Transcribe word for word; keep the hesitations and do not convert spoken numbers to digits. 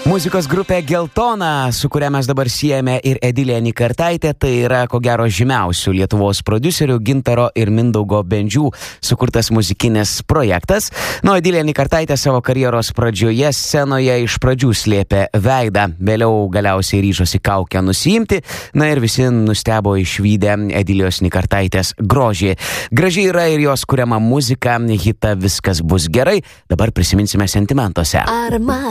Muzikos grupė Geltona, su kuria mes dabar siejame ir Edilė Nikartaitė, tai yra ko gero žymiausių Lietuvos prodiuserių Gintaro ir Mindaugo Bendžių sukurtas muzikinis projektas. Nu, Edilė Nikartaitė savo karjeros pradžioje scenoje iš pradžių slėpė veidą, vėliau galiausiai ryžosi kaukę nusiimti, na ir visi nustebo išvydę Edilijos Nikartaitės grožį. Gražiai yra ir jos kuriama muzika, hitą Viskas bus gerai, dabar prisiminsime sentimentuose. Arma.